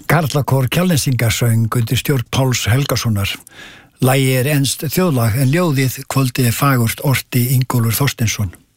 Karlakór Kjalnesinga söng undir stjórn Páls Helgasonar. Lagið enskt þjóðlag en ljóðið Kvöldið fagurt orti Ingólfur Þorsteinsson.